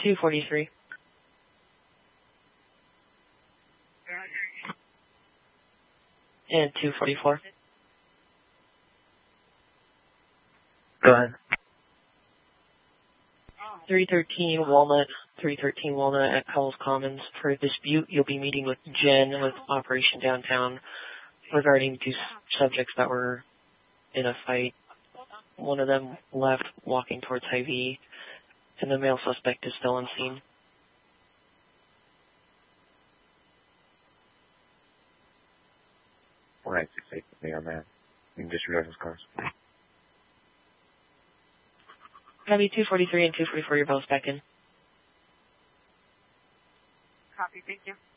243. And 244. Go ahead. 313 Walnut at Powell's Commons. For a dispute, you'll be meeting with Jen with Operation Downtown regarding two subjects that were in a fight. One of them left walking towards Hy-Vee, and the male suspect is still on scene. All right, 6-8 with me on that. You can disregard those cars. Copy 243 and 244, you're both back in. Copy, thank you.